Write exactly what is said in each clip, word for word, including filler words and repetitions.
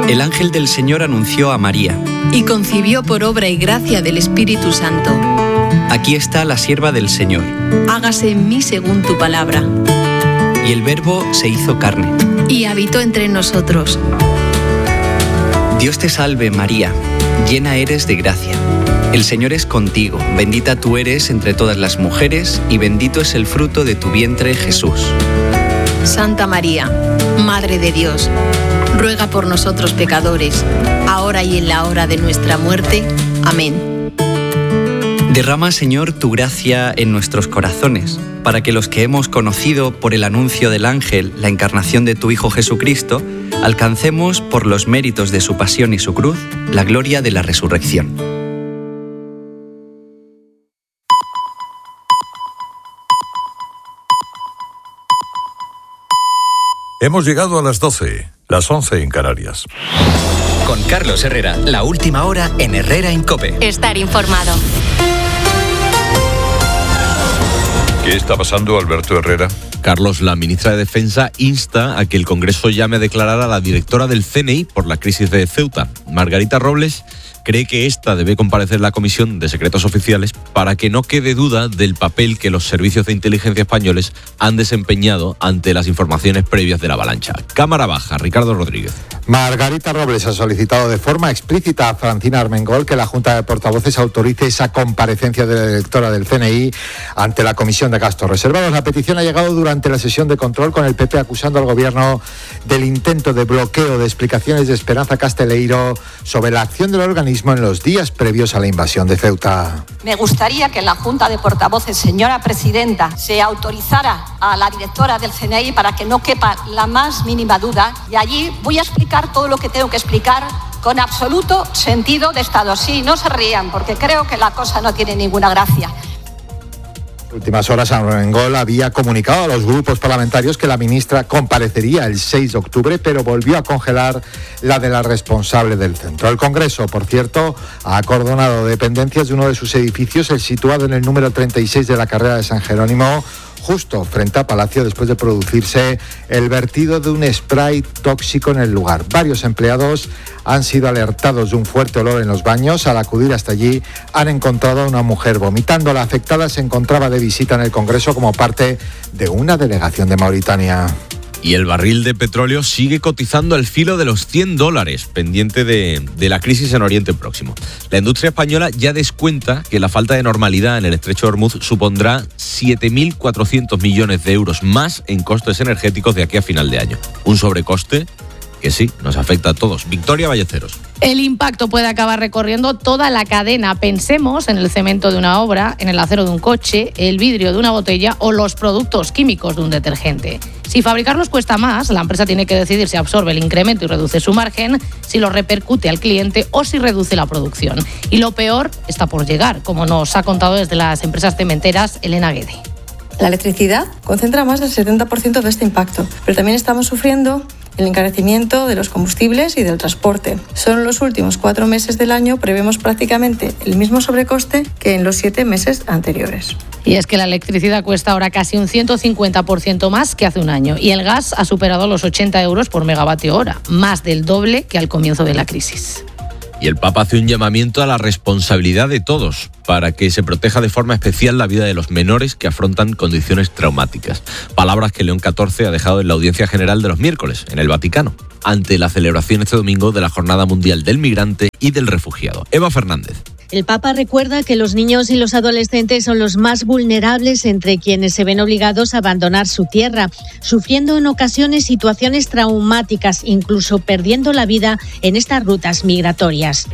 El ángel del Señor anunció a María. Y concibió por obra y gracia del Espíritu Santo. Aquí está la sierva del Señor. Hágase en mí según tu palabra. Y el Verbo se hizo carne. Y habitó entre nosotros. Dios te salve, María, llena eres de gracia. El Señor es contigo, bendita tú eres entre todas las mujeres, y bendito es el fruto de tu vientre, Jesús. Santa María, Madre de Dios, ruega por nosotros pecadores, ahora y en la hora de nuestra muerte. Amén. Derrama, Señor, tu gracia en nuestros corazones, para que los que hemos conocido por el anuncio del ángel la encarnación de tu Hijo Jesucristo, alcancemos, por los méritos de su pasión y su cruz, la gloria de la resurrección. Hemos llegado a las doce, las once en Canarias. Con Carlos Herrera, la última hora en Herrera en COPE. Estar informado. ¿Qué está pasando, Alberto Herrera? Carlos, la ministra de Defensa insta a que el Congreso llame a declarar a la directora del C N I por la crisis de Ceuta. Margarita Robles cree que esta debe comparecer en la Comisión de Secretos Oficiales para que no quede duda del papel que los servicios de inteligencia españoles han desempeñado ante las informaciones previas de la avalancha. Cámara Baja, Ricardo Rodríguez. Margarita Robles ha solicitado de forma explícita a Francina Armengol que la Junta de Portavoces autorice esa comparecencia de la directora del C N I ante la Comisión de Gastos Reservados. La petición ha llegado durante la sesión de control, con el P P acusando al Gobierno del intento de bloqueo de explicaciones de Esperanza Casteleiro sobre la acción del organismo en los días previos a la invasión de Ceuta. Me gustaría que en la Junta de Portavoces, señora presidenta, se autorizara a la directora del C N I para que no quepa la más mínima duda, y allí voy a explicar todo lo que tengo que explicar con absoluto sentido de Estado. Sí, no se rían, porque creo que la cosa no tiene ninguna gracia. Últimas horas, Armengol había comunicado a los grupos parlamentarios que la ministra comparecería el seis de octubre, pero volvió a congelar la de la responsable del centro. El Congreso, por cierto, ha acordonado dependencias de uno de sus edificios, el situado en el número treinta y seis de la carrera de San Jerónimo, justo frente a Palacio, después de producirse el vertido de un spray tóxico en el lugar. Varios empleados han sido alertados de un fuerte olor en los baños. Al acudir hasta allí han encontrado a una mujer vomitando. La afectada se encontraba de visita en el Congreso como parte de una delegación de Mauritania. Y el barril de petróleo sigue cotizando al filo de los cien dólares, pendiente de, de la crisis en Oriente Próximo. La industria española ya descuenta que la falta de normalidad en el estrecho de Hormuz supondrá siete mil cuatrocientos millones de euros más en costes energéticos de aquí a final de año. Un sobrecoste que sí, nos afecta a todos. Victoria Ballesteros. El impacto puede acabar recorriendo toda la cadena. Pensemos en el cemento de una obra, en el acero de un coche, el vidrio de una botella o los productos químicos de un detergente. Si fabricarlos cuesta más, la empresa tiene que decidir si absorbe el incremento y reduce su margen, si lo repercute al cliente o si reduce la producción. Y lo peor está por llegar, como nos ha contado desde las empresas cementeras Elena Guede. La electricidad concentra más del setenta por ciento de este impacto, pero también estamos sufriendo el encarecimiento de los combustibles y del transporte. Solo en los últimos cuatro meses del año prevemos prácticamente el mismo sobrecoste que en los siete meses anteriores. Y es que la electricidad cuesta ahora casi un ciento cincuenta por ciento más que hace un año, y el gas ha superado los ochenta euros por megavatio hora, más del doble que al comienzo de la crisis. Y el Papa hace un llamamiento a la responsabilidad de todos para que se proteja de forma especial la vida de los menores que afrontan condiciones traumáticas. Palabras que León catorce ha dejado en la audiencia general de los miércoles, en el Vaticano, ante la celebración este domingo de la Jornada Mundial del Migrante y del Refugiado. Eva Fernández. El Papa recuerda que los niños y los adolescentes son los más vulnerables entre quienes se ven obligados a abandonar su tierra, sufriendo en ocasiones situaciones traumáticas, incluso perdiendo la vida en estas rutas migratorias.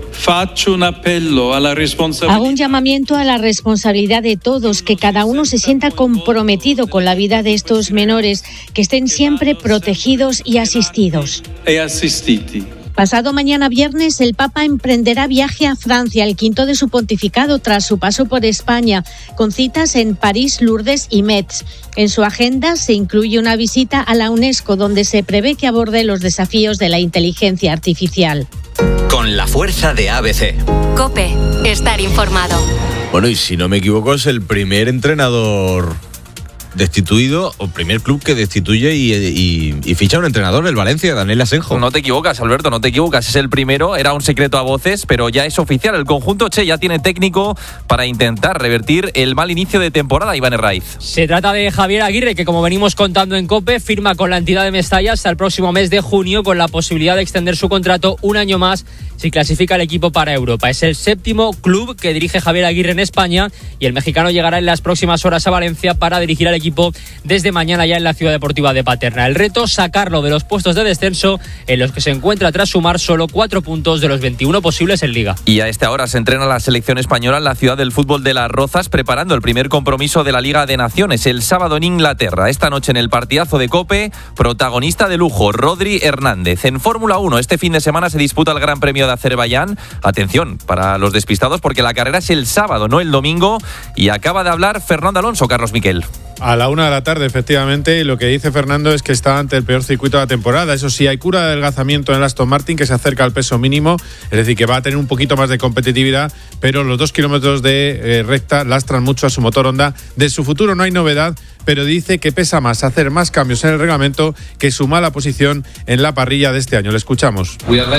Hago un llamamiento a la responsabilidad de todos, que cada uno se sienta comprometido con la vida de estos menores, que estén siempre protegidos y asistidos. Pasado mañana viernes, el Papa emprenderá viaje a Francia, el quinto de su pontificado tras su paso por España, con citas en París, Lourdes y Metz. En su agenda se incluye una visita a la UNESCO, donde se prevé que aborde los desafíos de la inteligencia artificial. Con la fuerza de A B C. COPE, estar informado. Bueno, y si no me equivoco, es el primer entrenador destituido, o primer club que destituye y, y, y ficha un entrenador, el Valencia, Daniel Asenjo. No te equivocas, Alberto, no te equivocas, es el primero, era un secreto a voces, pero ya es oficial. El conjunto Che ya tiene técnico para intentar revertir el mal inicio de temporada, Iván Herraiz. Se trata de Javier Aguirre, que como venimos contando en COPE, firma con la entidad de Mestalla hasta el próximo mes de junio, con la posibilidad de extender su contrato un año más si clasifica el equipo para Europa. Es el séptimo club que dirige Javier Aguirre en España y el mexicano llegará en las próximas horas a Valencia para dirigir al equipo desde mañana ya en la Ciudad Deportiva de Paterna. El reto, sacarlo de los puestos de descenso en los que se encuentra tras sumar solo cuatro puntos de los veintiuno posibles en Liga. Y a esta hora se entrena la selección española en la ciudad del fútbol de Las Rozas, preparando el primer compromiso de la Liga de Naciones el sábado en Inglaterra. Esta noche en el partidazo de COPE, protagonista de lujo, Rodri Hernández. En Fórmula uno, este fin de semana se disputa el Gran Premio de Azerbaiyán. Atención para los despistados, porque la carrera es el sábado, no el domingo, y acaba de hablar Fernando Alonso. Carlos Miquel. A la una de la tarde, efectivamente, y lo que dice Fernando es que está ante el peor circuito de la temporada. Eso sí, hay cura de adelgazamiento en el Aston Martin, que se acerca al peso mínimo, es decir, que va a tener un poquito más de competitividad, pero los dos kilómetros de eh, recta lastran mucho a su motor Honda. De su futuro no hay novedad, pero dice que pesa más hacer más cambios en el reglamento que su mala posición en la parrilla de este año. Le escuchamos.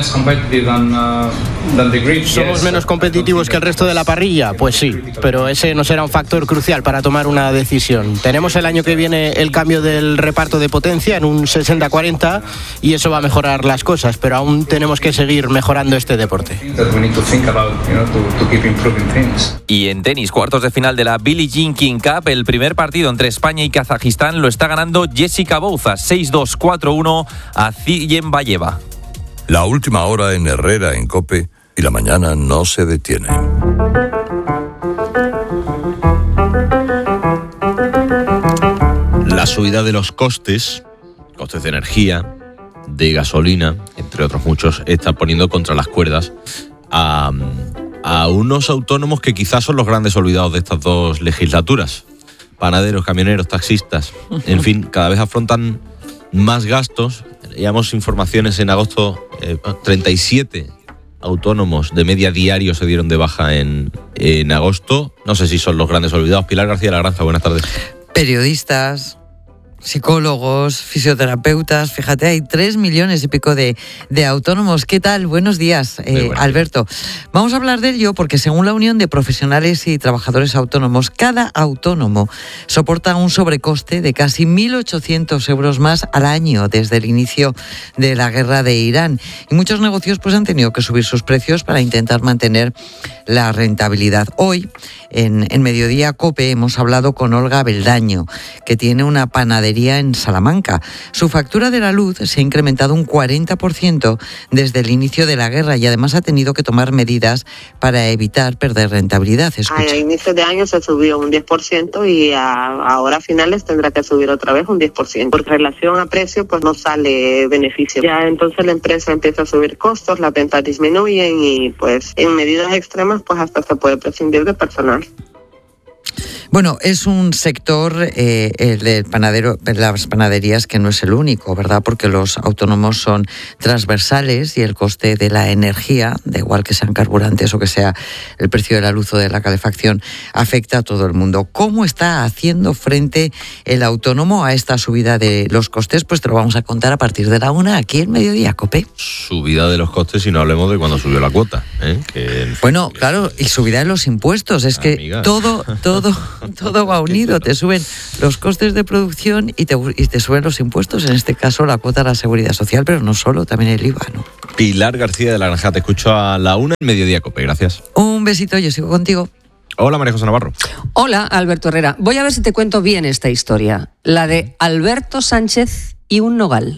¿Somos menos competitivos que el resto de la parrilla? Pues sí, pero ese no será un factor crucial para tomar una decisión. Tenemos el año que viene el cambio del reparto de potencia en un sesenta cuarenta y eso va a mejorar las cosas, pero aún tenemos que seguir mejorando este deporte. Y en tenis, cuartos de final de la Billie Jean King Cup, el primer partido entre España y Kazajistán lo está ganando Jessica Bouza, seis dos, cuatro uno a Ziyenbayeva. La última hora en Herrera, en COPE, y la mañana no se detiene. La subida de los costes, costes de energía, de gasolina, entre otros muchos, está poniendo contra las cuerdas a, a unos autónomos que quizás son los grandes olvidados de estas dos legislaturas. Panaderos, camioneros, taxistas, en fin, cada vez afrontan más gastos. Leíamos informaciones en agosto, eh, treinta y siete autónomos de media diario se dieron de baja en, en agosto. No sé si son los grandes olvidados. Pilar García de la Granja, buenas tardes. Periodistas, psicólogos, fisioterapeutas, fíjate, hay tres millones y pico de, de autónomos. ¿Qué tal? Buenos días, eh, Alberto. Vamos a hablar de ello porque según la Unión de Profesionales y Trabajadores Autónomos, cada autónomo soporta un sobrecoste de casi mil ochocientos euros más al año desde el inicio de la guerra de Irán. Y muchos negocios pues han tenido que subir sus precios para intentar mantener la rentabilidad. Hoy, en, en Mediodía COPE, hemos hablado con Olga Beldaño, que tiene una panadería en Salamanca. Su factura de la luz se ha incrementado un cuarenta por ciento desde el inicio de la guerra y además ha tenido que tomar medidas para evitar perder rentabilidad. Escucha. A inicios de año se subió un diez por ciento y a, ahora a finales tendrá que subir otra vez un diez por ciento. Por relación a precio, pues no sale beneficio. Ya entonces la empresa empieza a subir costos, las ventas disminuyen y pues en medidas extremas pues hasta se puede prescindir de personal. Bueno, es un sector, eh, el de panadero, las panaderías, que no es el único, ¿verdad? Porque los autónomos son transversales y el coste de la energía, da igual que sean carburantes o que sea el precio de la luz o de la calefacción, afecta a todo el mundo. ¿Cómo está haciendo frente el autónomo a esta subida de los costes? Pues te lo vamos a contar a partir de la una, aquí en Mediodía COPE. Subida de los costes y no hablemos de cuando subió la cuota, ¿eh? Que, bueno, que... claro, y subida de los impuestos. Es que Amiga. todo, todo... Todo va unido, te suben los costes de producción y te, y te suben los impuestos, en este caso la cuota de la Seguridad Social, pero no solo, también el I V A, ¿no? Pilar García de la Granja, te escucho a la una en Mediodía COPE, gracias. Un besito, yo sigo contigo. Hola, María José Navarro. Hola, Alberto Herrera. Voy a ver si te cuento bien esta historia, la de Alberto Sánchez y un nogal.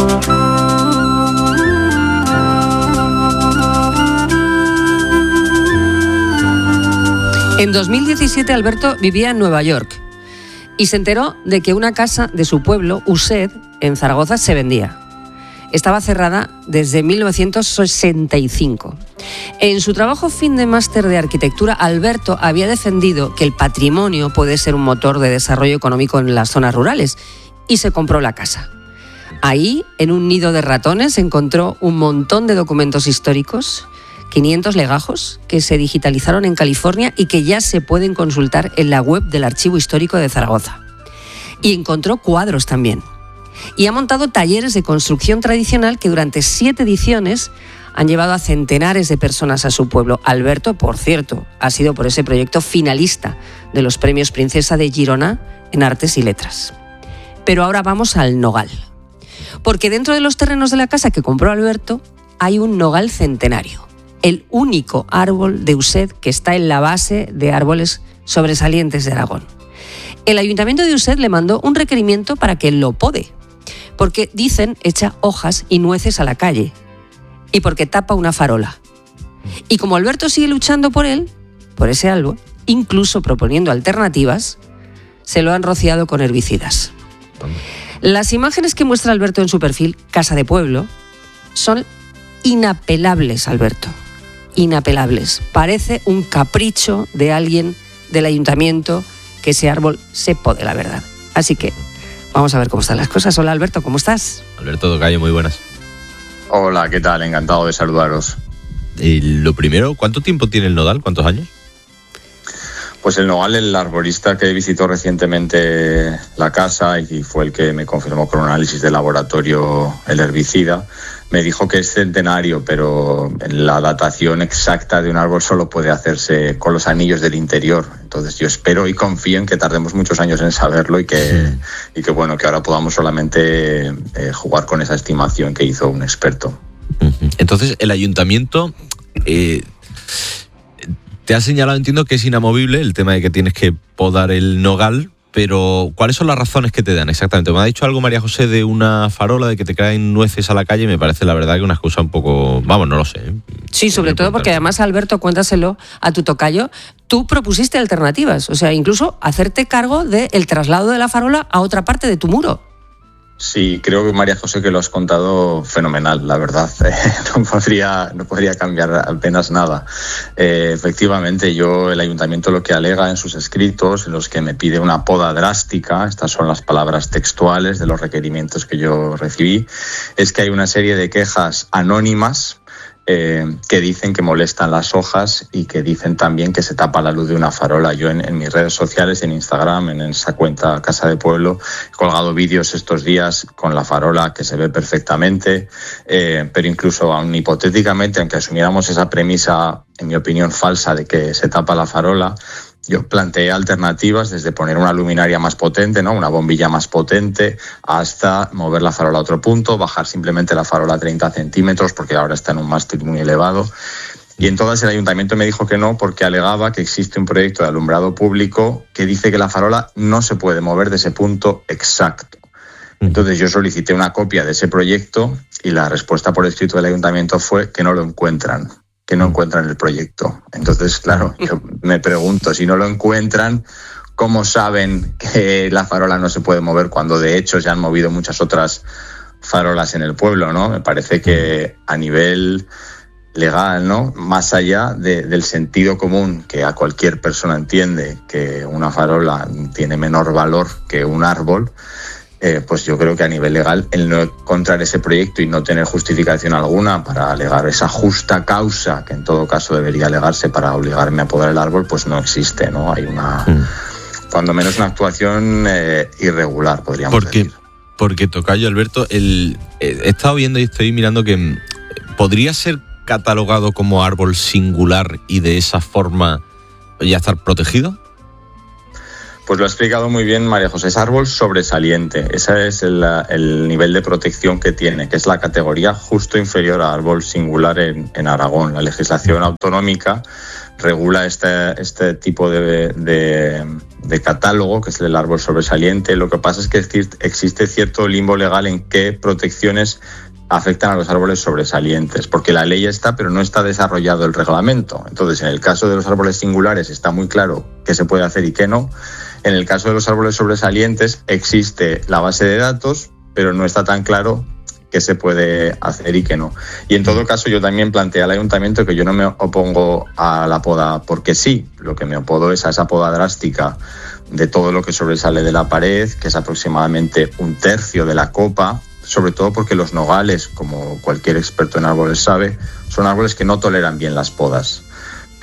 En dos mil diecisiete, Alberto vivía en Nueva York y se enteró de que una casa de su pueblo, Used, en Zaragoza, se vendía. Estaba cerrada desde mil novecientos sesenta y cinco. En su trabajo fin de máster de arquitectura, Alberto había defendido que el patrimonio puede ser un motor de desarrollo económico en las zonas rurales y se compró la casa. Ahí, en un nido de ratones, encontró un montón de documentos históricos, quinientos legajos que se digitalizaron en California y que ya se pueden consultar en la web del Archivo Histórico de Zaragoza. y encontró cuadros también. Y ha montado talleres de construcción tradicional que durante siete ediciones han llevado a centenares de personas a su pueblo. Alberto, por cierto, ha sido por ese proyecto finalista de los Premios Princesa de Girona en Artes y Letras. Pero ahora vamos al nogal. Porque dentro de los terrenos de la casa que compró Alberto hay un nogal centenario. El único árbol de Uset que está en la base de árboles sobresalientes de Aragón. El Ayuntamiento de Uset le mandó un requerimiento para que lo pode, porque dicen echa hojas y nueces a la calle y porque tapa una farola. Y como Alberto sigue luchando por él, por ese árbol, incluso proponiendo alternativas, se lo han rociado con herbicidas. Las imágenes que muestra Alberto en su perfil, Casa de Pueblo, son inapelables, Alberto. Inapelables. Parece un capricho de alguien del ayuntamiento que ese árbol se pode, la verdad. Así que vamos a ver cómo están las cosas. Hola, Alberto, ¿cómo estás? Alberto Tocayo, muy buenas. Hola, ¿qué tal? Encantado de saludaros. Y lo primero, ¿cuánto tiempo tiene el nodal? ¿Cuántos años? Pues el nogal, el arborista que visitó recientemente la casa y fue el que me confirmó con un análisis de laboratorio el herbicida, me dijo que es centenario, pero la datación exacta de un árbol solo puede hacerse con los anillos del interior. Entonces yo espero y confío en que tardemos muchos años en saberlo y que, sí. y que bueno, que ahora podamos solamente eh, jugar con esa estimación que hizo un experto. Entonces el ayuntamiento eh, te ha señalado, entiendo que es inamovible el tema de que tienes que podar el nogal, pero ¿cuáles son las razones que te dan exactamente? Me ha dicho algo María José de una farola, de que te caen nueces a la calle, y me parece la verdad que una excusa un poco... Vamos, no lo sé. ¿eh? Sí, sobre todo porque además, Alberto, cuéntaselo a tu tocayo, tú propusiste alternativas, o sea, incluso hacerte cargo del traslado de la farola a otra parte de tu muro. Sí, creo que María José que lo has contado fenomenal, la verdad. no, podría, no podría cambiar apenas nada. Eh, efectivamente, yo, el ayuntamiento lo que alega en sus escritos, en los que me pide una poda drástica, estas son las palabras textuales de los requerimientos que yo recibí, es que hay una serie de quejas anónimas Eh, que dicen que molestan las hojas y que dicen también que se tapa la luz de una farola. Yo en, en mis redes sociales, en Instagram, en esa cuenta Casa de Pueblo, he colgado vídeos estos días con la farola que se ve perfectamente, eh, pero incluso aun hipotéticamente, aunque asumiéramos esa premisa, en mi opinión, falsa de que se tapa la farola, yo planteé alternativas desde poner una luminaria más potente, ¿no? Una bombilla más potente, hasta mover la farola a otro punto, bajar simplemente la farola a treinta centímetros, porque ahora está en un mástil muy elevado. Y entonces el ayuntamiento me dijo que no, porque alegaba que existe un proyecto de alumbrado público que dice que la farola no se puede mover de ese punto exacto. Entonces yo solicité una copia de ese proyecto y la respuesta por escrito del ayuntamiento fue que no lo encuentran. que no encuentran el proyecto. Entonces, claro, yo me pregunto, si no lo encuentran, ¿cómo saben que la farola no se puede mover cuando de hecho se han movido muchas otras farolas en el pueblo, ¿no? Me parece que a nivel legal, ¿no? Más allá de, del sentido común, que a cualquier persona entiende que una farola tiene menor valor que un árbol, Eh, pues yo creo que a nivel legal el no encontrar ese proyecto y no tener justificación alguna para alegar esa justa causa, que en todo caso debería alegarse para obligarme a podar el árbol, pues no existe, ¿no? Hay una, mm. cuando menos una actuación eh, irregular, podríamos porque, decir. Porque, tocayo Alberto, el, he estado viendo y estoy mirando que podría ser catalogado como árbol singular y de esa forma ya estar protegido. Pues lo ha explicado muy bien María José, es árbol sobresaliente, ese es el, el nivel de protección que tiene, que es la categoría justo inferior a árbol singular en, en Aragón. La legislación autonómica regula este, este tipo de, de, de catálogo, que es el árbol sobresaliente. Lo que pasa es que existe cierto limbo legal en qué protecciones afectan a los árboles sobresalientes, porque la ley está, pero no está desarrollado el reglamento. Entonces, en el caso de los árboles singulares está muy claro qué se puede hacer y qué no. En el caso de los árboles sobresalientes existe la base de datos, pero no está tan claro qué se puede hacer y qué no. Y en todo caso yo también planteé al ayuntamiento que yo no me opongo a la poda porque sí, lo que me opodo es a esa poda drástica de todo lo que sobresale de la pared, que es aproximadamente un tercio de la copa, sobre todo porque los nogales, como cualquier experto en árboles sabe, son árboles que no toleran bien las podas.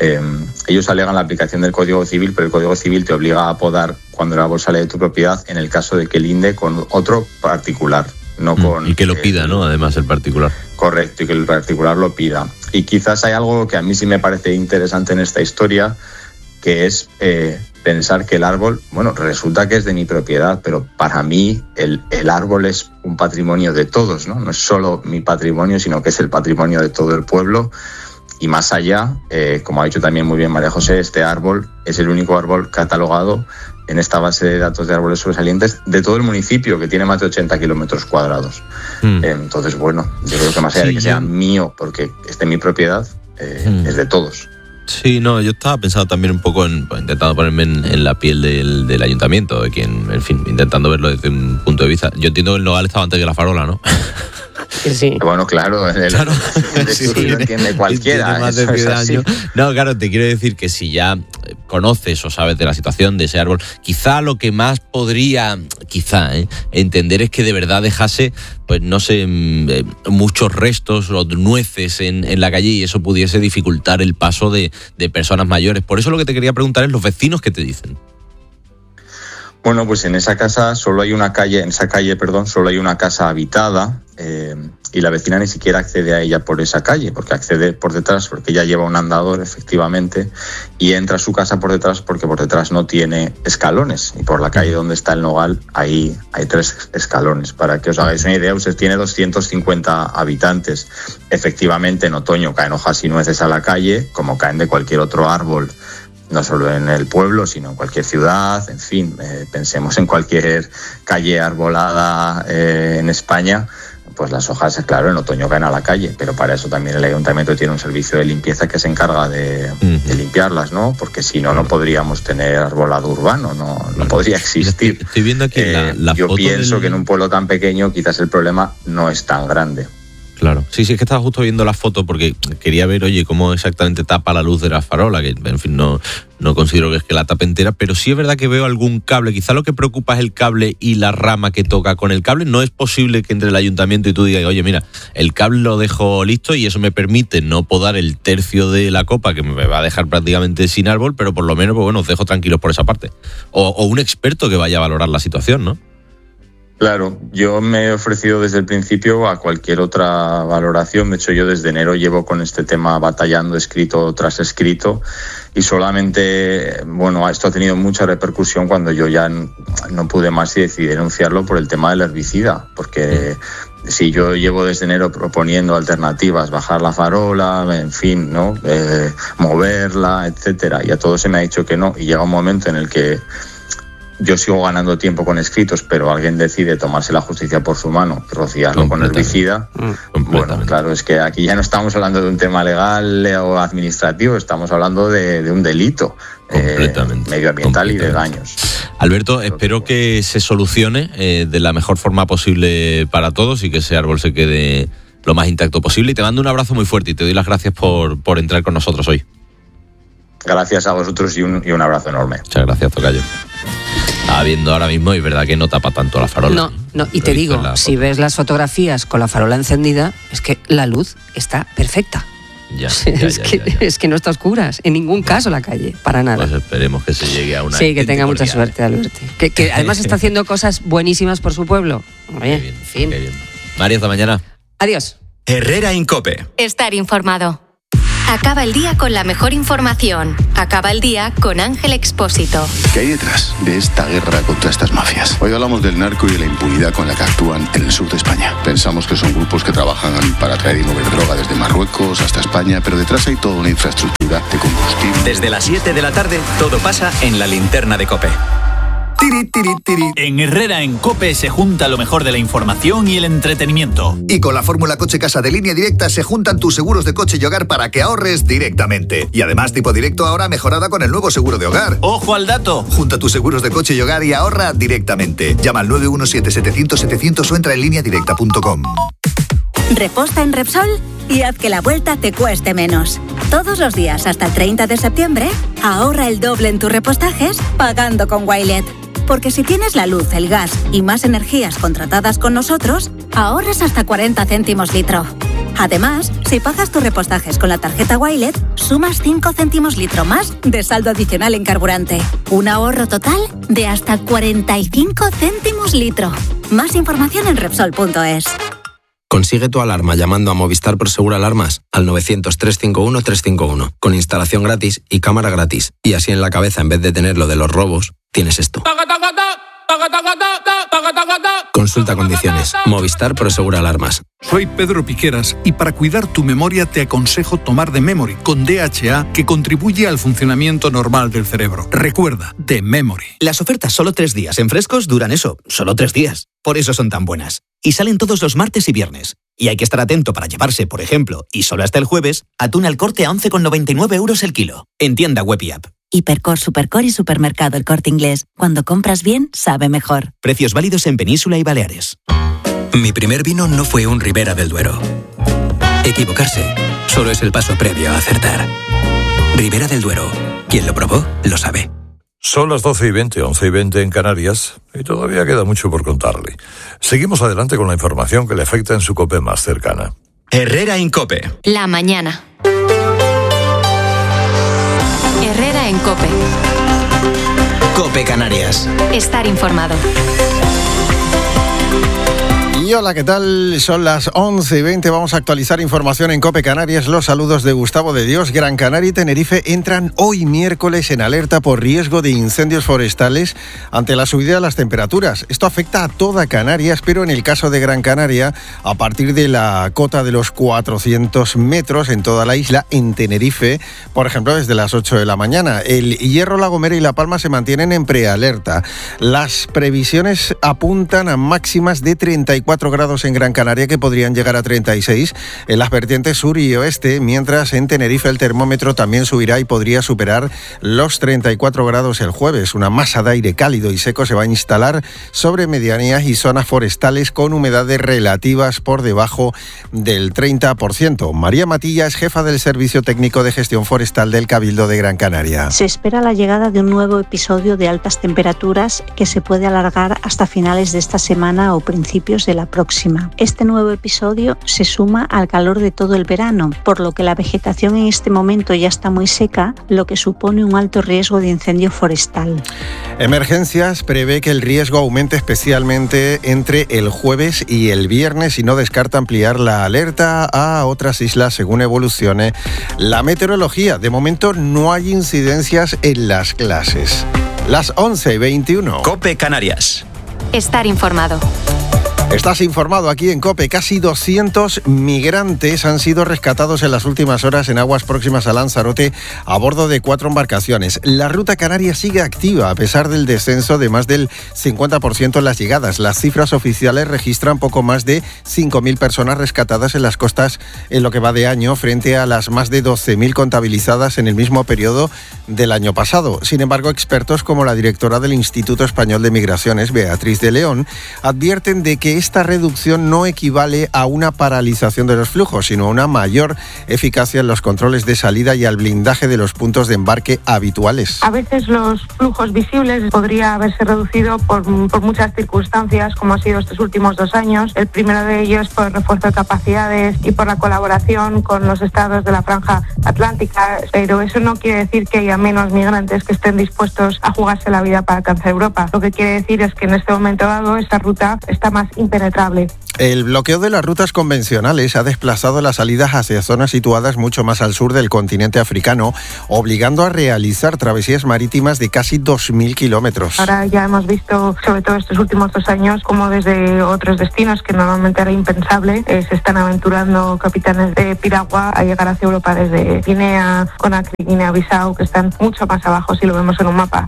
Eh, ellos alegan la aplicación del Código Civil, pero el Código Civil te obliga a podar cuando el árbol sale de tu propiedad en el caso de que linde con otro particular, no mm, con... Y que lo pida, eh, ¿no? Además, el particular. Correcto, y que el particular lo pida. Y quizás hay algo que a mí sí me parece interesante en esta historia, que es eh, pensar que el árbol, bueno, resulta que es de mi propiedad, pero para mí el, el árbol es un patrimonio de todos, ¿no? No es solo mi patrimonio, sino que es el patrimonio de todo el pueblo. Y más allá, eh, como ha dicho también muy bien María José, este árbol es el único árbol catalogado en esta base de datos de árboles sobresalientes de todo el municipio, que tiene más de ochenta kilómetros cuadrados. Mm. Entonces, bueno, yo creo que más allá sí, de que sea yo... mío, porque esté en mi propiedad, eh, mm. es de todos. Sí, no, yo estaba pensando también un poco en, intentando ponerme en, en la piel del, del ayuntamiento, de quien, en fin, intentando verlo desde un punto de vista. Yo entiendo que el nogal estaba antes que la farola, ¿no? Sí. Bueno, claro, el, claro. el sí, lo entiende cualquiera. Más de diez años. No, claro, te quiero decir que si ya conoces o sabes de la situación de ese árbol, quizá lo que más podría, quizá, ¿eh? entender es que de verdad dejase, pues no sé, muchos restos o nueces en, en la calle y eso pudiese dificultar el paso de, de personas mayores. Por eso lo que te quería preguntar es los vecinos que te dicen. Bueno, pues en esa casa solo hay una calle, en esa calle, perdón, solo hay una casa habitada eh, y la vecina ni siquiera accede a ella por esa calle, porque accede por detrás, porque ella lleva un andador, efectivamente, y entra a su casa por detrás porque por detrás no tiene escalones y por la calle donde está el nogal hay, hay tres escalones. Para que os hagáis una idea, usted tiene doscientos cincuenta habitantes. Efectivamente, en otoño caen hojas y nueces a la calle, como caen de cualquier otro árbol, no solo en el pueblo, sino en cualquier ciudad, en fin, eh, pensemos en cualquier calle arbolada eh, en España, pues las hojas, claro, en otoño caen a la calle, pero para eso también el ayuntamiento tiene un servicio de limpieza que se encarga de, uh-huh. de limpiarlas, ¿no? Porque si no, no podríamos tener arbolado urbano, no, no podría existir. Estoy viendo aquí eh, la, la yo foto pienso del... que en un pueblo tan pequeño quizás el problema no es tan grande. Claro, sí, sí, es que estaba justo viendo la foto porque quería ver, oye, cómo exactamente tapa la luz de la farola, que en fin, no, no considero que es que la tape entera, pero sí es verdad que veo algún cable. Quizá lo que preocupa es el cable y la rama que toca con el cable. No es posible que entre el ayuntamiento y tú digas, oye, mira, el cable lo dejo listo y eso me permite no podar el tercio de la copa que me va a dejar prácticamente sin árbol, pero por lo menos, pues bueno, os dejo tranquilos por esa parte. O, o un experto que vaya a valorar la situación, ¿no? Claro, yo me he ofrecido desde el principio a cualquier otra valoración. De hecho, yo desde enero llevo con este tema batallando escrito tras escrito y solamente, bueno, esto ha tenido mucha repercusión cuando yo ya no pude más y decidí denunciarlo por el tema del herbicida, porque si yo llevo desde enero proponiendo alternativas, bajar la farola, en fin, ¿no? Eh, moverla, etcétera, y a todo se me ha dicho que no, y llega un momento en el que yo sigo ganando tiempo con escritos, pero alguien decide tomarse la justicia por su mano y rociarlo con herbicida. Bueno, claro, es que aquí ya no estamos hablando de un tema legal o administrativo, estamos hablando de, de un delito eh, medioambiental y de daños. Alberto, espero que se solucione eh, de la mejor forma posible para todos y que ese árbol se quede lo más intacto posible. Y te mando un abrazo muy fuerte y te doy las gracias por, por entrar con nosotros hoy. Gracias a vosotros y un, y un abrazo enorme. Muchas gracias, tocayo. Estaba viendo ahora mismo y es verdad que no tapa tanto la farola. No, no, y te digo, si ves las fotografías con la farola encendida, es que la luz está perfecta. Ya, es, ya, ya, que, ya, ya. es que no está a oscuras, en ningún caso la calle, para nada. Pues esperemos que se llegue a una... Sí, que tenga mucha suerte, Alberto. Que, que además está haciendo cosas buenísimas por su pueblo. Oye, bien, en fin. bien. María, hasta mañana. Adiós. Herrera en COPE. Estar informado. Acaba el día con la mejor información. Acaba el día con Ángel Expósito. ¿Qué hay detrás de esta guerra contra estas mafias? Hoy hablamos del narco y de la impunidad con la que actúan en el sur de España. Pensamos que son grupos que trabajan para traer y mover droga desde Marruecos hasta España, pero detrás hay toda una infraestructura de combustible. Desde las siete de la tarde, todo pasa en la linterna de COPE. Tiri, tiri, tiri. En Herrera en COPE se junta lo mejor de la información y el entretenimiento. Y con la fórmula Coche Casa de Línea Directa se juntan tus seguros de coche y hogar para que ahorres directamente. Y además Tipo Directo ahora mejorada con el nuevo seguro de hogar. ¡Ojo al dato! Junta tus seguros de coche y hogar y ahorra directamente. Llama al nueve uno siete, setecientos, setecientos o entra en línea directa punto com. Reposta en Repsol y haz que la vuelta te cueste menos. Todos los días hasta el treinta de septiembre, ahorra el doble en tus repostajes pagando con Wilet. Porque si tienes la luz, el gas y más energías contratadas con nosotros, ahorras hasta cuarenta céntimos litro. Además, si pagas tus repostajes con la tarjeta Wilet, sumas cinco céntimos litro más de saldo adicional en carburante. Un ahorro total de hasta cuarenta y cinco céntimos litro. Más información en Repsol punto es. Consigue tu alarma llamando a Movistar Prosegur Alarmas al novecientos, trescientos cincuenta y uno, trescientos cincuenta y uno, con instalación gratis y cámara gratis. Y así en la cabeza, en vez de tener lo de los robos, tienes esto. Consulta condiciones. Movistar Prosegur Alarmas. Soy Pedro Piqueras y para cuidar tu memoria te aconsejo tomar The Memory con D H A, que contribuye al funcionamiento normal del cerebro. Recuerda, The Memory. Las ofertas solo tres días en Frescos duran eso, solo tres días. Por eso son tan buenas. Y salen todos los martes y viernes. Y hay que estar atento para llevarse, por ejemplo, y solo hasta el jueves, atún al Corte a once con noventa y nueve euros el kilo. En tienda web y app. Hipercor, Supercor y Supermercado El Corte Inglés. Cuando compras bien, sabe mejor. Precios válidos en Península y Baleares. Mi primer vino no fue un Ribera del Duero. Equivocarse solo es el paso previo a acertar. Ribera del Duero. Quien lo probó, lo sabe. Son las doce y veinte, once y veinte en Canarias, y todavía queda mucho por contarle. Seguimos adelante con la información que le afecta en su COPE más cercana. Herrera en COPE. La mañana. Herrera en COPE. COPE Canarias. Estar informado. Y hola, ¿qué tal? Son las once y veinte, vamos a actualizar información en COPE Canarias. Los saludos de Gustavo de Dios. Gran Canaria y Tenerife entran hoy miércoles en alerta por riesgo de incendios forestales ante la subida de las temperaturas. Esto afecta a toda Canarias, pero en el caso de Gran Canaria, a partir de la cota de los cuatrocientos metros en toda la isla, en Tenerife, por ejemplo, desde las ocho de la mañana. El Hierro, La Gomera y La Palma se mantienen en prealerta. Las previsiones apuntan a máximas de treinta y cuatro grados en Gran Canaria, que podrían llegar a treinta y seis en las vertientes sur y oeste, mientras en Tenerife el termómetro también subirá y podría superar los treinta y cuatro grados el jueves. Una masa de aire cálido y seco se va a instalar sobre medianías y zonas forestales con humedades relativas por debajo del treinta por ciento. María Matilla es jefa del Servicio Técnico de Gestión Forestal del Cabildo de Gran Canaria. Se espera la llegada de un nuevo episodio de altas temperaturas que se puede alargar hasta finales de esta semana o principios de la próxima. Este nuevo episodio se suma al calor de todo el verano, por lo que la vegetación en este momento ya está muy seca, lo que supone un alto riesgo de incendio forestal. Emergencias prevé que el riesgo aumente especialmente entre el jueves y el viernes y no descarta ampliar la alerta a otras islas según evolucione la meteorología. De momento no hay incidencias en las clases. Las once y veintiuno. COPE Canarias. Estar informado. Estás informado aquí en COPE. Casi doscientos migrantes han sido rescatados en las últimas horas en aguas próximas a Lanzarote a bordo de cuatro embarcaciones. La ruta canaria sigue activa a pesar del descenso de más del cincuenta por ciento en las llegadas. Las cifras oficiales registran poco más de cinco mil personas rescatadas en las costas en lo que va de año, frente a las más de doce mil contabilizadas en el mismo periodo del año pasado. Sin embargo, expertos como la directora del Instituto Español de Migraciones, Beatriz de León, advierten de que esta reducción no equivale a una paralización de los flujos, sino a una mayor eficacia en los controles de salida y al blindaje de los puntos de embarque habituales. A veces los flujos visibles podría haberse reducido por, por muchas circunstancias, como ha sido estos últimos dos años. El primero de ellos por el refuerzo de capacidades y por la colaboración con los estados de la franja atlántica, pero eso no quiere decir que haya menos migrantes que estén dispuestos a jugarse la vida para alcanzar Europa. Lo que quiere decir es que en este momento dado esta ruta está más impenetrable. El bloqueo de las rutas convencionales ha desplazado las salidas hacia zonas situadas mucho más al sur del continente africano, obligando a realizar travesías marítimas de casi dos mil kilómetros. Ahora ya hemos visto, sobre todo estos últimos dos años, como desde otros destinos que normalmente era impensable, eh, se están aventurando capitanes de piragua a llegar hacia Europa desde Guinea, Conakry, Guinea-Bissau, que están mucho más abajo si lo vemos en un mapa.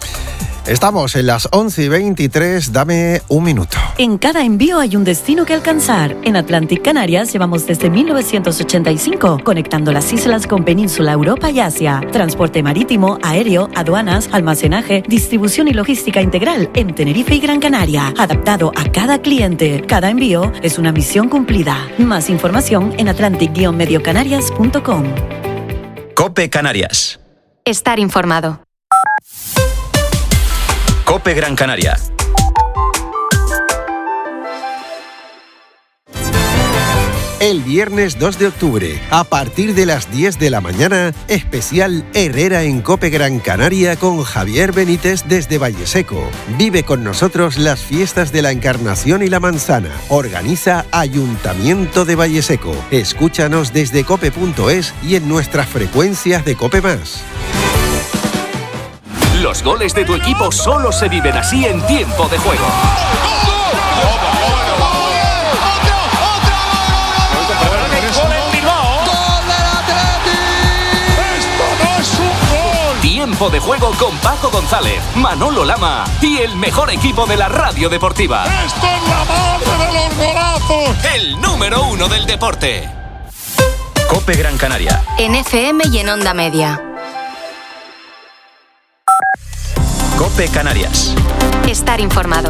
Estamos en las once y veintitrés, dame un minuto. En cada envío hay un destino que alcanzar. En Atlantic Canarias llevamos desde mil novecientos ochenta y cinco, conectando las islas con Península, Europa y Asia. Transporte marítimo, aéreo, aduanas, almacenaje, distribución y logística integral en Tenerife y Gran Canaria. Adaptado a cada cliente. Cada envío es una misión cumplida. Más información en atlantic guion medio canarias punto com. COPE Canarias. Estar informado. COPE Gran Canaria. El viernes dos de octubre, a partir de las diez de la mañana, especial Herrera en COPE Gran Canaria con Javier Benítez desde Valleseco. Vive con nosotros las fiestas de la Encarnación y la Manzana. Organiza Ayuntamiento de Valleseco. Escúchanos desde cope punto es y en nuestras frecuencias de COPE más. Los goles de tu equipo solo se viven así en Tiempo de Juego. Tiempo de Juego con Paco González, Manolo Lama y el mejor equipo de la radio deportiva. ¡Esto es la madre de los golazos! El número uno del deporte. COPE Gran Canaria. En F M y en Onda Media. COPE Canarias. Estar informado.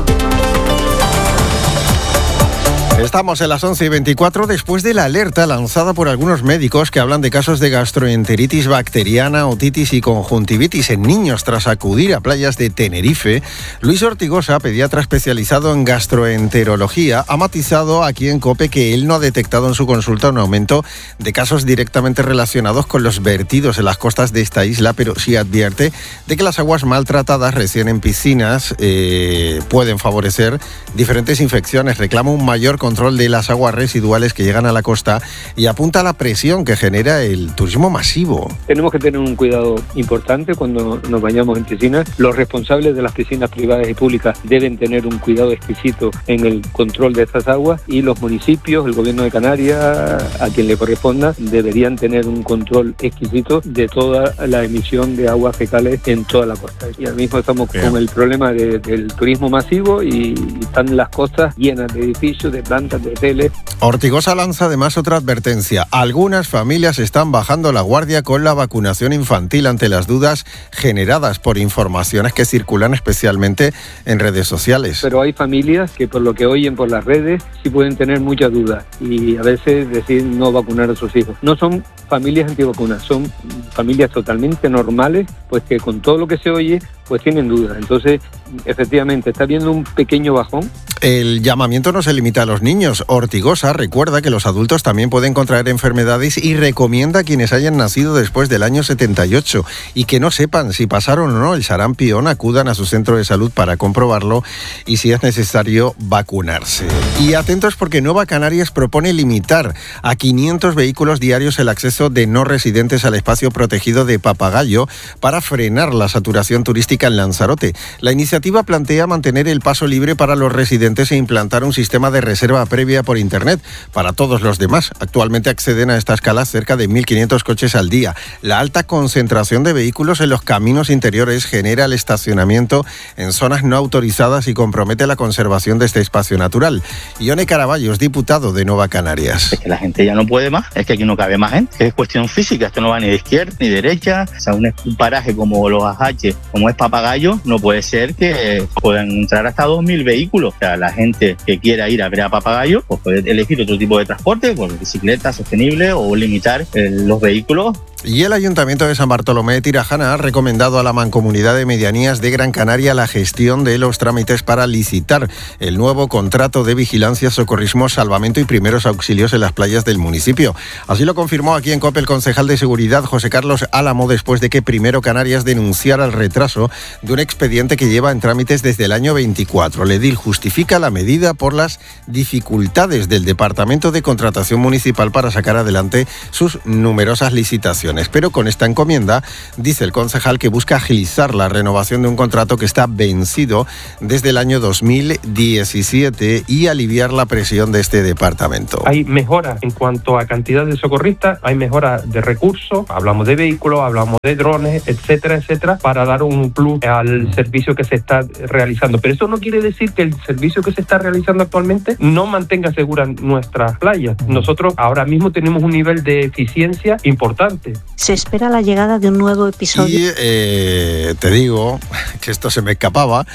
Estamos en las once y veinticuatro después de la alerta lanzada por algunos médicos que hablan de casos de gastroenteritis bacteriana, otitis y conjuntivitis en niños tras acudir a playas de Tenerife. Luis Ortigosa, pediatra especializado en gastroenterología, ha matizado aquí en COPE que él no ha detectado en su consulta un aumento de casos directamente relacionados con los vertidos en las costas de esta isla, pero sí advierte de que las aguas maltratadas recién en piscinas eh, pueden favorecer diferentes infecciones. Reclama un mayor control de las aguas residuales que llegan a la costa y apunta a la presión que genera el turismo masivo. Tenemos que tener un cuidado importante cuando nos bañamos en piscinas. Los responsables de las piscinas privadas y públicas deben tener un cuidado exquisito en el control de estas aguas y los municipios, el gobierno de Canarias, a quien le corresponda, deberían tener un control exquisito de toda la emisión de aguas fecales en toda la costa. Y ahora mismo estamos Bien. con el problema de, del turismo masivo y, y están las costas llenas de edificios, de plantas, de hoteles. Ortigosa lanza además otra advertencia. Algunas familias están bajando la guardia con la vacunación infantil ante las dudas generadas por informaciones que circulan especialmente en redes sociales. Pero hay familias que por lo que oyen por las redes sí pueden tener muchas dudas y a veces deciden no vacunar a sus hijos. No son familias antivacunas, son familias totalmente normales, pues que con todo lo que se oye pues tienen dudas. Entonces, efectivamente, está habiendo un pequeño bajón. El llamamiento no se limita a los niños. Ortigosa recuerda que los adultos también pueden contraer enfermedades y recomienda a quienes hayan nacido después del año setenta y ocho y que no sepan si pasaron o no el sarampión, acudan a su centro de salud para comprobarlo y si es necesario vacunarse. Y atentos porque Nueva Canarias propone limitar a quinientos vehículos diarios el acceso de no residentes al espacio protegido de Papagayo para frenar la saturación turística en Lanzarote. La iniciativa plantea mantener el paso libre para los residentes e implantar un sistema de reserva previa por Internet para todos los demás. Actualmente acceden a esta escala cerca de mil quinientos coches al día. La alta concentración de vehículos en los caminos interiores genera el estacionamiento en zonas no autorizadas y compromete la conservación de este espacio natural. Ione Caraballos, diputado de Nueva Canarias. Es que la gente ya no puede más, es que aquí no cabe más gente. Es cuestión física, esto no va ni de izquierda ni derecha. O sea, un, un paraje como los Ajaches, como es Papagayo, no puede ser que puedan entrar hasta dos mil vehículos. O sea, la gente que quiera ir a ver a Papagayo pues puede elegir otro tipo de transporte, pues bicicleta sostenible o limitar eh, los vehículos. Y el Ayuntamiento de San Bartolomé de Tirajana ha recomendado a la Mancomunidad de Medianías de Gran Canaria la gestión de los trámites para licitar el nuevo contrato de vigilancia, socorrismo, salvamento y primeros auxilios en las playas del municipio. Así lo confirmó aquí en COPE el concejal de Seguridad, José Carlos Álamo, después de que Primero Canarias denunciara el retraso de un expediente que lleva en trámites desde el año veinticuatro. El edil justifica la medida por las dificultades del Departamento de Contratación Municipal para sacar adelante sus numerosas licitaciones. Pero con esta encomienda, dice el concejal que busca agilizar la renovación de un contrato que está vencido desde el año dos mil diecisiete y aliviar la presión de este departamento. Hay mejoras en cuanto a cantidad de socorristas, hay mejoras de recursos, hablamos de vehículos, hablamos de drones, etcétera, etcétera, para dar un plus al servicio que se está realizando. Pero eso no quiere decir que el servicio que se está realizando actualmente no mantenga seguras nuestras playas. Nosotros ahora mismo tenemos un nivel de eficiencia importante. Se espera la llegada de un nuevo episodio. Y eh, te digo que esto se me escapaba,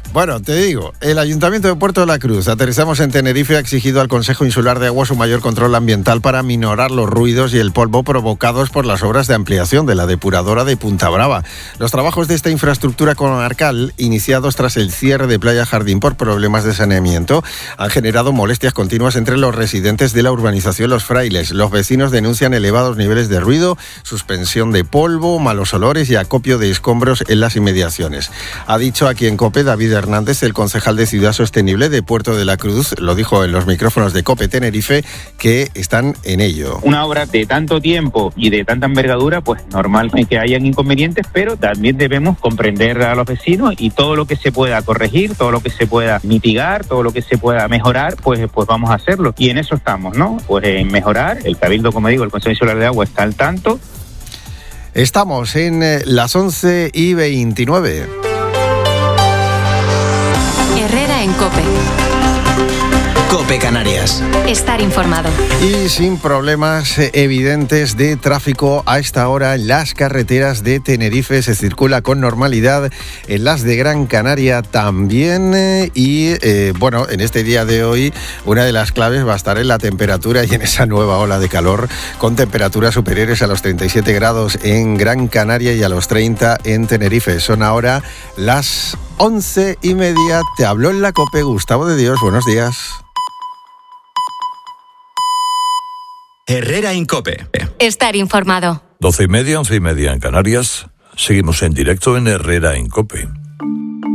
Bueno, te digo, el Ayuntamiento de Puerto de la Cruz, aterrizamos en Tenerife, ha exigido al Consejo Insular de Aguas un mayor control ambiental para minorar los ruidos y el polvo provocados por las obras de ampliación de la depuradora de Punta Brava. Los trabajos de esta infraestructura comarcal, iniciados tras el cierre de Playa Jardín por problemas de saneamiento, han generado molestias continuas entre los residentes de la urbanización Los Frailes. Los vecinos denuncian elevados niveles de ruido, suspensión de polvo, malos olores y acopio de escombros en las inmediaciones. Ha dicho aquí en COPE David Hernández, el concejal de Ciudad Sostenible de Puerto de la Cruz, lo dijo en los micrófonos de COPE Tenerife, que están en ello. Una obra de tanto tiempo y de tanta envergadura, pues normal que hayan inconvenientes, pero también debemos comprender a los vecinos y todo lo que se pueda corregir, todo lo que se pueda mitigar, todo lo que se pueda mejorar, pues, pues vamos a hacerlo. Y en eso estamos, ¿no? Pues en mejorar. El Cabildo, como digo, el Consejo Insular de Agua está al tanto. Estamos en eh, las once y veintinueve. Herrera en COPE. COPE Canarias. Estar informado. Y sin problemas evidentes de tráfico a esta hora en las carreteras de Tenerife se circula con normalidad, en las de Gran Canaria también y eh, bueno, en este día de hoy una de las claves va a estar en la temperatura y en esa nueva ola de calor con temperaturas superiores a los treinta y siete grados en Gran Canaria y a los treinta en Tenerife. Son ahora las once y media. Te habló en la COPE Gustavo de Dios. Buenos días. Herrera en COPE. Estar informado. Doce y media, once y media en Canarias. Seguimos en directo en Herrera en COPE.